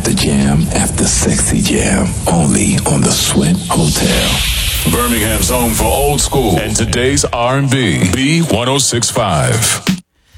after jam after sexy jam. Only on the Sweat Hotel. Birmingham's home for old school and today's R&B. B1065.